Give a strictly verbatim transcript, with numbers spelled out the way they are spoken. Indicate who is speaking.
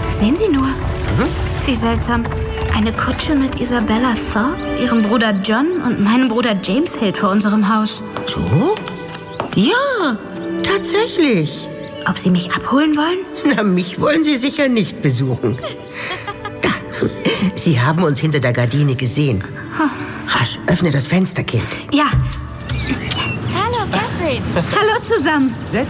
Speaker 1: Sehen Sie nur.
Speaker 2: Mhm.
Speaker 1: Wie seltsam. Eine Kutsche mit Isabella Thorpe, ihrem Bruder John und meinem Bruder James hält vor unserem Haus.
Speaker 2: So? Ja, tatsächlich.
Speaker 1: Ob Sie mich abholen wollen?
Speaker 2: Na, mich wollen Sie sicher nicht besuchen. Da, Sie haben uns hinter der Gardine gesehen. Rasch, öffne das Fenster, Kind.
Speaker 1: Ja.
Speaker 3: Hallo, Catherine.
Speaker 1: Hallo zusammen.
Speaker 4: Setz